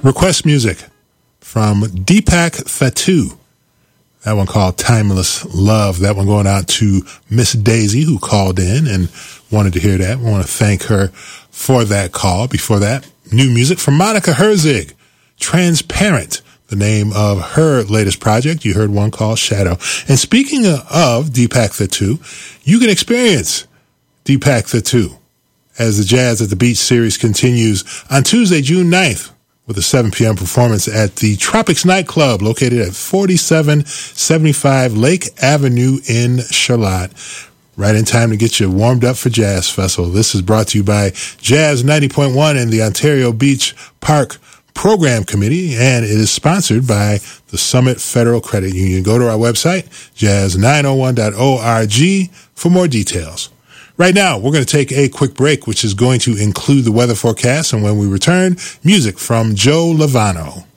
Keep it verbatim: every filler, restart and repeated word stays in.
request music from Deepak Thatu. That one called Timeless Love. That one going out to Miss Daisy, who called in and wanted to hear that. We want to thank her for that call. Before that, new music from Monica Herzig, Transparent, the name of her latest project. You heard one called Shadow. And speaking of Deepak Thatu, you can experience Deepak Thatu as the Jazz at the Beach series continues on Tuesday, June ninth, with a seven p.m. performance at the Tropics Nightclub located at forty-seven seventy-five Lake Avenue in Charlotte. Right in time to get you warmed up for Jazz Festival. This is brought to you by Jazz ninety point one and the Ontario Beach Park Program Committee, and it is sponsored by the Summit Federal Credit Union. Go to our website, jazz nine oh one dot org, for more details. Right now, we're going to take a quick break, which is going to include the weather forecast, and when we return, music from Joe Lovano.